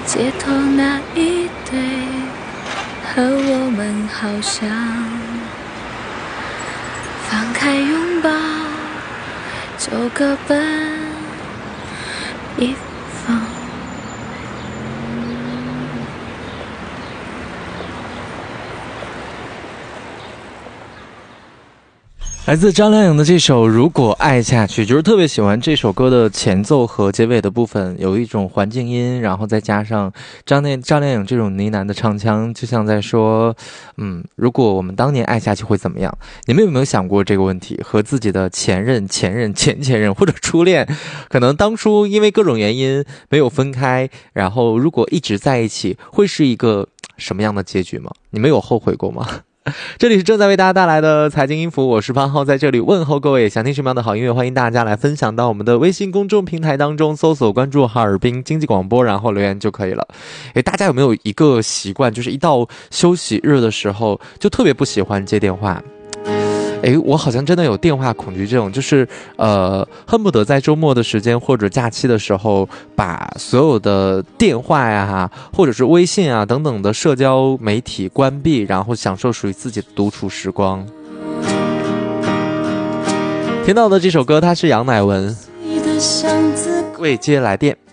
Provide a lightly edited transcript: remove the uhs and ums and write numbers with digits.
街头那一对和我们好像，放开拥抱就各奔一方。 来自张靓颖的这首《如果爱下去》，就是特别喜欢这首歌的前奏和结尾的部分，有一种环境音，然后再加上张靓颖这种呢喃的唱腔，就像在说如果我们当年爱下去会怎么样。你们有没有想过这个问题？和自己的前任、前任或者初恋，可能当初因为各种原因没有分开，然后如果一直在一起，会是一个什么样的结局吗？你们有后悔过吗？这里是正在为大家带来的财经音符，我是潘浩，在这里问候各位。想听什么样的好音乐，欢迎大家来分享到我们的微信公众平台当中，搜索关注哈尔滨经济广播，然后留言就可以了。大家有没有一个习惯，就是一到休息日的时候就特别不喜欢接电话？我好像真的有电话恐惧症，就是恨不得在周末的时间或者假期的时候，把所有的电话呀，或者是微信啊等等的社交媒体关闭，然后享受属于自己的独处时光。听到的这首歌，它是杨乃文未接来电。